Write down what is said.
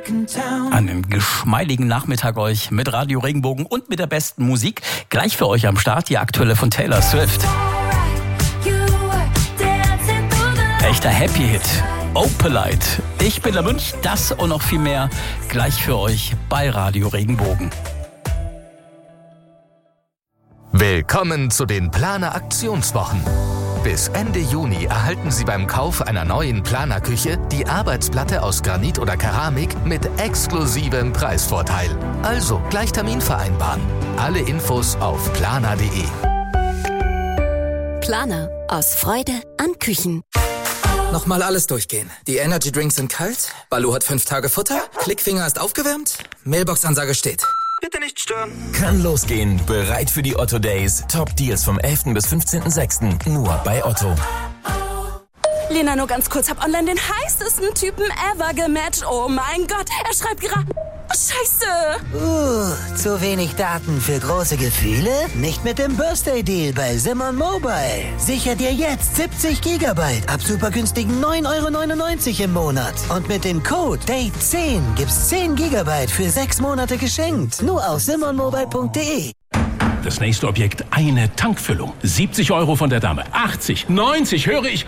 Einen geschmeidigen Nachmittag euch mit Radio Regenbogen und mit der besten Musik. Gleich für euch am Start die aktuelle von Taylor Swift. Echter Happy-Hit. Opalite. Ich bin der Münch. Das und noch viel mehr gleich für euch bei Radio Regenbogen. Willkommen zu den Planer Aktionswochen. Bis Ende Juni erhalten Sie beim Kauf einer neuen Planerküche die Arbeitsplatte aus Granit oder Keramik mit exklusivem Preisvorteil. Also gleich Termin vereinbaren. Alle Infos auf planer.de. Planer. Aus Freude an Küchen. Nochmal alles durchgehen. Die Energy Drinks sind kalt, Baloo hat 5 Tage Futter, Klickfinger ist aufgewärmt, Mailbox-Ansage steht. Bitte nicht stören. Kann losgehen. Bereit für die Otto Days. Top Deals vom 11. bis 15.06. Nur bei Otto. Lena, nur ganz kurz. Hab online den heißesten Typen ever gematcht. Oh mein Gott. Er schreibt gerade... Scheiße. Zu wenig Daten für große Gefühle? Nicht mit dem Birthday Deal bei Simon Mobile. Sicher dir jetzt 70 Gigabyte ab super günstigen 9,99 € im Monat. Und mit dem Code DATE10 gibt's 10 Gigabyte für 6 Monate geschenkt. Nur auf simonmobile.de. Das nächste Objekt, eine Tankfüllung. 70 € von der Dame. 80, 90, höre ich